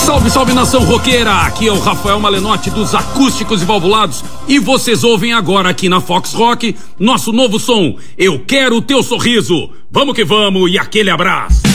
Salve, salve nação roqueira! Aqui é o Rafael Malenotti dos Acústicos e Valvulados e vocês ouvem agora aqui na Fox Rock nosso novo som, Eu Quero o Teu Sorriso. Vamos que vamos e aquele abraço!